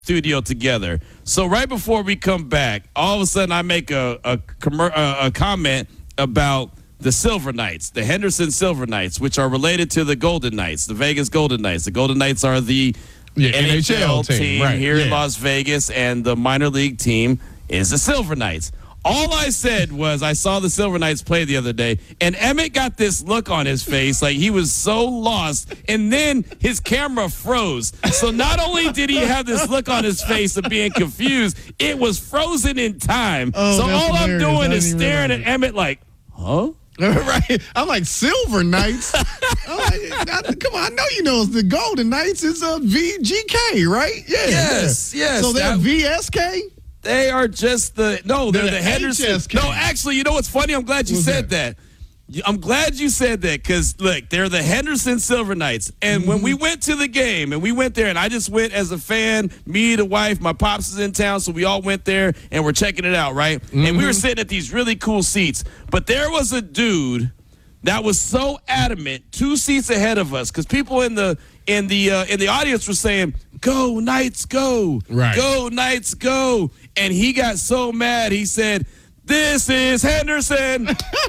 studio together. So right before we come back, all of a sudden I make a comment about the Silver Knights, the Henderson Silver Knights, which are related to the Golden Knights, the Vegas Golden Knights. The Golden Knights are the NHL team right, here in Las Vegas, and the minor league team is the Silver Knights. All I said was I saw the Silver Knights play the other day, and Emmett got this look on his face like he was so lost, and then his camera froze. So not only did he have this look on his face of being confused, it was frozen in time. So all I'm doing is staring at Emmett like, huh? Right. I'm like, Silver Knights? I'm like, come on, I know you know it's the Golden Knights. It's a VGK, right? Yeah. Yes. So they're VSK? They are just they're the Henderson. HSK. No, actually, you know what's funny? I'm glad you said that. I'm glad you said that because, look, they're the Henderson Silver Knights. And when we went to the game, and we went there, and I just went as a fan, me, the wife, my pops is in town, so we all went there, and we're checking it out, right? And we were sitting at these really cool seats. But there was a dude that was so adamant 2 seats ahead of us because people in the audience were saying, "Go Knights, go! Right. Go Knights, go!" And he got so mad, he said, "This is Henderson.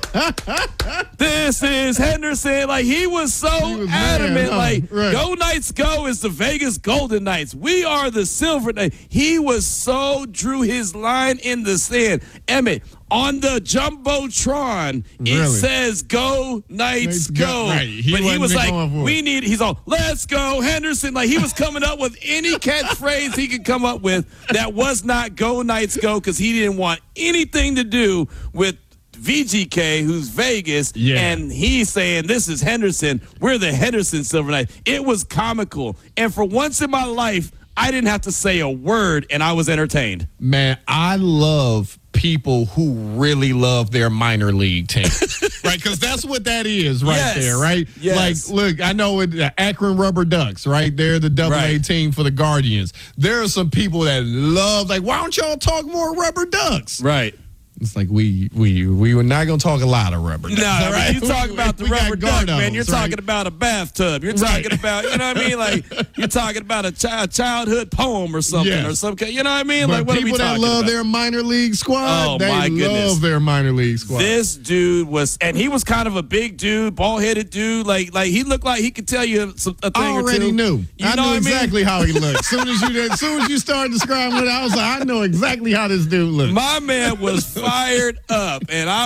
This is Henderson." Like, he was so adamant. Go Knights, go is the Vegas Golden Knights. We are the Silver Knights. He was drew his line in the sand. Emmett, on the Jumbotron, it says "Go Knights, go." Right. But he was like, he's all, "Let's go, Henderson." Like, he was coming up with any catchphrase he could come up with that was not "Go Knights, go," because he didn't want anything to do with VGK, who's Vegas, and he's saying, "This is Henderson. We're the Henderson Silver Knights." It was comical. And for once in my life, I didn't have to say a word, and I was entertained. Man, I love people who really love their minor league team, right? Because that's what that is there, right? Yes. Like, look, I know the Akron Rubber Ducks, right? They're the AA team for the Guardians. There are some people that love, like, why don't y'all talk more Rubber Ducks? Right. It's like we were not going to talk a lot of rubber ducks. No, right? You talk about the rubber duck, man. You're talking about a bathtub. You're talking about, you know what I mean? Like, you're talking about a childhood poem or something or some kind. You know what I mean? But like, what are we talking about? People that love their minor league squad, they love their minor league squad. This dude he was kind of a big dude, bald-headed dude. Like he looked like he could tell you a thing or two. I already knew. I knew exactly how he looked. As soon as you started describing it, I was like, I know exactly how this dude looked. My man was fired up, and I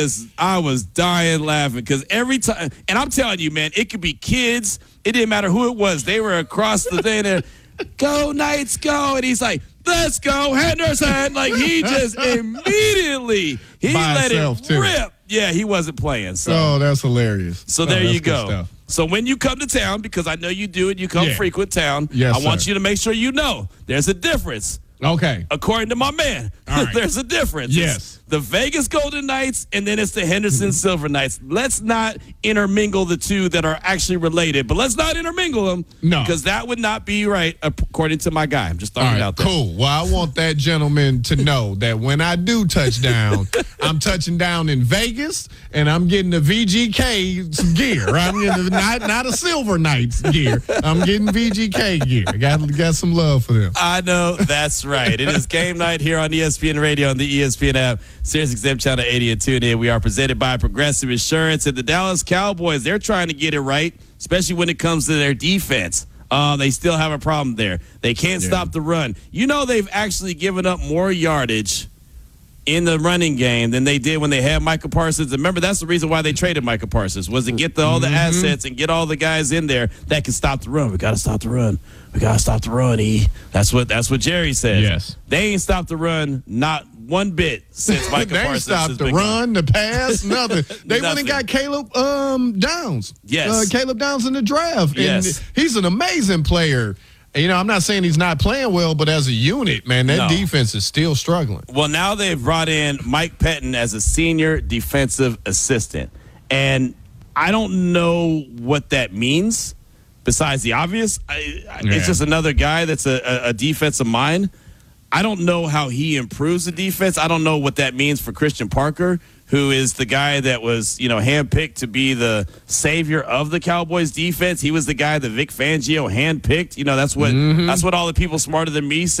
was dying laughing because every time, and I'm telling you, man, it could be kids. It didn't matter who it was. They were across the thing there. "Go Knights, go!" And he's like, "Let's go, Henderson!" Like, he just immediately let it rip. Yeah, he wasn't playing. So. That's hilarious. So there you go. So when you come to town, because I know you do it, you come frequent town. Yes, I want you to make sure you know there's a difference. Okay. According to my man, there's a difference. Yes. It's the Vegas Golden Knights, and then it's the Henderson Silver Knights. Let's not intermingle the two that are actually related, but let's not intermingle them. No. Because that would not be right, according to my guy. I'm just throwing it out there. Cool. Well, I want that gentleman to know that when I do touch down, I'm touching down in Vegas, and I'm getting the VGK gear. I'm getting not a Silver Knights gear. I'm getting VGK gear. Got some love for them. I know that's right. It is game night here on ESPN Radio and the ESPN app, SiriusXM Channel 80 and tune in. We are presented by Progressive Insurance, and the Dallas Cowboys, they're trying to get it right, especially when it comes to their defense. They still have a problem there. They can't stop the run. You know, they've actually given up more yardage in the running game than they did when they had Micah Parsons. And remember, that's the reason why they traded Micah Parsons, was to get all the assets and get all the guys in there that can stop the run. We got to stop the run. We got to stop the run, E. That's what Jerry said. Yes. They ain't stopped the run, not one bit, since Micah Parsons they ain't stopped the run, the pass, nothing. They went and got Caleb Downs. Yes. Caleb Downs in the draft. Yes. And he's an amazing player. You know, I'm not saying he's not playing well, but as a unit, man, that defense is still struggling. Well, now they've brought in Mike Pettin as a senior defensive assistant. And I don't know what that means besides the obvious. It's just another guy that's a defensive mind. I don't know how he improves the defense. I don't know what that means for Christian Parker, who is the guy that was, handpicked to be the savior of the Cowboys defense. He was the guy that Vic Fangio handpicked. That's what all the people smarter than me said.